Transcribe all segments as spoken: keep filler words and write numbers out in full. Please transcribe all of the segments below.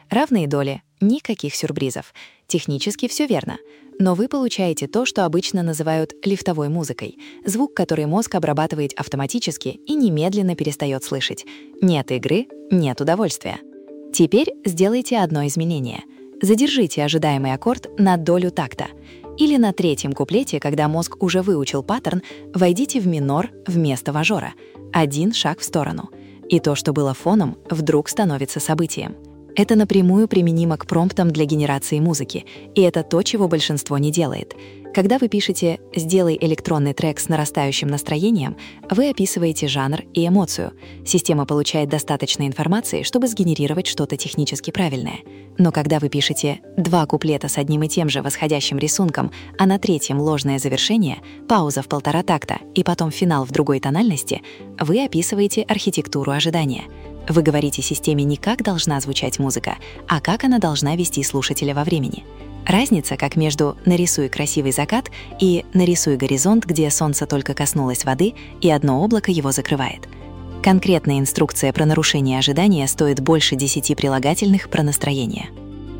Равные доли, никаких сюрпризов. Технически все верно. Но вы получаете то, что обычно называют лифтовой музыкой. Звук, который мозг обрабатывает автоматически и немедленно перестает слышать. Нет игры, нет удовольствия. Теперь сделайте одно изменение. Задержите ожидаемый аккорд на долю такта. Или на третьем куплете, когда мозг уже выучил паттерн, войдите в минор вместо мажора. Один шаг в сторону. И то, что было фоном, вдруг становится событием. Это напрямую применимо к промптам для генерации музыки, и это то, чего большинство не делает. Когда вы пишете «сделай электронный трек с нарастающим настроением», вы описываете жанр и эмоцию. Система получает достаточно информации, чтобы сгенерировать что-то технически правильное. Но когда вы пишете два куплета с одним и тем же восходящим рисунком, а на третьем ложное завершение, пауза в полтора такта и потом финал в другой тональности, вы описываете архитектуру ожидания. Вы говорите системе не как должна звучать музыка, а как она должна вести слушателя во времени. Разница как между «нарисуй красивый закат» и «нарисуй горизонт, где солнце только коснулось воды, и одно облако его закрывает». Конкретная инструкция про нарушение ожидания стоит больше десяти прилагательных про настроение.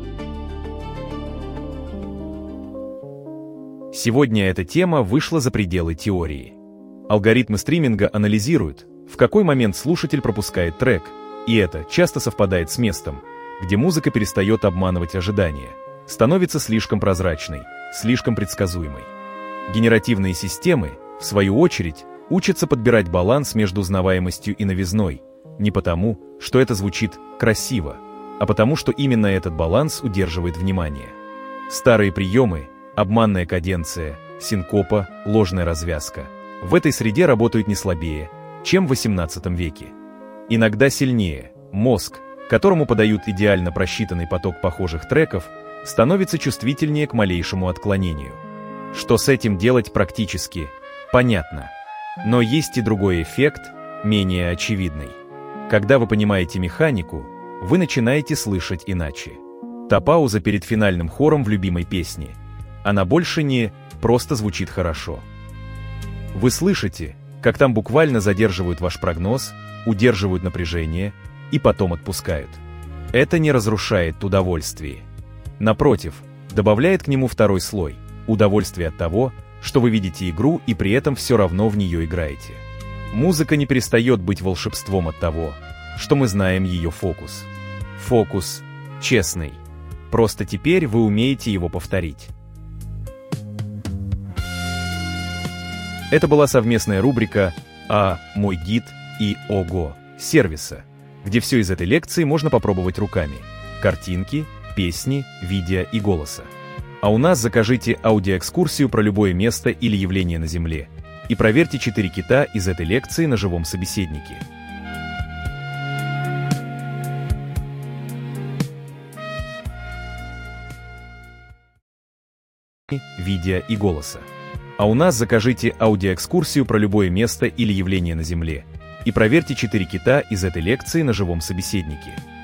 Сегодня эта тема вышла за пределы теории. Алгоритмы стриминга анализируют, в какой момент слушатель пропускает трек, и это часто совпадает с местом, где музыка перестает обманывать ожидания, становится слишком прозрачной, слишком предсказуемой. Генеративные системы, в свою очередь, учатся подбирать баланс между узнаваемостью и новизной, не потому, что это звучит красиво, а потому, что именно этот баланс удерживает внимание. Старые приемы, обманная каденция, синкопа, ложная развязка в этой среде работают не слабее, чем в восемнадцатом веке. Иногда сильнее. Мозг, которому подают идеально просчитанный поток похожих треков, становится чувствительнее к малейшему отклонению. Что с этим делать практически, понятно. Но есть и другой эффект, менее очевидный. Когда вы понимаете механику, вы начинаете слышать иначе. Та пауза перед финальным хором в любимой песне, она больше не просто звучит хорошо. Вы слышите, как там буквально задерживают ваш прогноз, удерживают напряжение и потом отпускают. Это не разрушает удовольствие. Напротив, добавляет к нему второй слой – удовольствие от того, что вы видите игру и при этом все равно в нее играете. Музыка не перестает быть волшебством от того, что мы знаем ее фокус. Фокус честный. Просто теперь вы умеете его повторить. Это была совместная рубрика «А мой гид» и «Ого» сервиса, где все из этой лекции можно попробовать руками. Картинки, песни, видео и голоса. А у нас закажите аудиоэкскурсию про любое место или явление на Земле и проверьте четыре кита из этой лекции на живом собеседнике. Видео и голоса. А у нас закажите аудиоэкскурсию про любое место или явление на Земле и проверьте четыре кита из этой лекции на живом собеседнике.